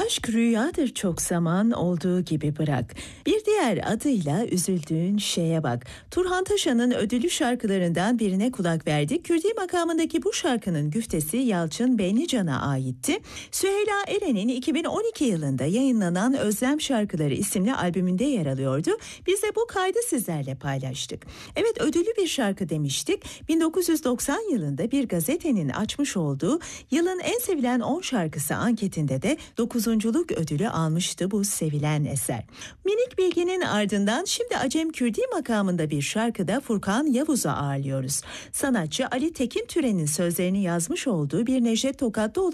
Aşk rüyadır çok zaman olduğu gibi bırak. Bir diğer adıyla üzüldüğün şeye bak. Turhan Taşan'ın ödüllü şarkılarından birine kulak verdik. Kürdi makamındaki bu şarkının güftesi Yalçın Benlican'a aitti. Süheyla Eren'in 2012 yılında yayınlanan Özlem Şarkıları isimli albümünde yer alıyordu. Biz de bu kaydı sizlerle paylaştık. Evet, ödüllü bir şarkı demiştik. 1990 yılında bir gazetenin açmış olduğu yılın en sevilen 10 şarkısı anketinde de 9'unculuk ödülü almıştı bu sevilen eser. Minik bilginin ardından şimdi Acem Kürdi makamında bir şarkıda Furkan Yavuz'u ağırlıyoruz. Sanatçı Ali Tekin Türen'in sözlerini yazmış olduğu bir Necdet Tokatlı